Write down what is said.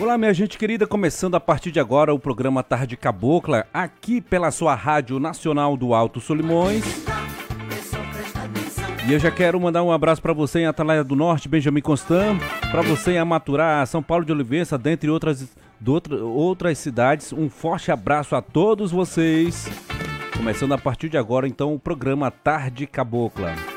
Olá, minha gente querida, começando a partir de agora o programa Tarde Cabocla, aqui pela sua Rádio Nacional do Alto Solimões. E eu já quero mandar um abraço para você em Atalaia do Norte, Benjamin Constant, para você em Amaturá, São Paulo de Olivença, dentre outras cidades. Um forte abraço a todos vocês. Começando a partir de agora, então, o programa Tarde Cabocla.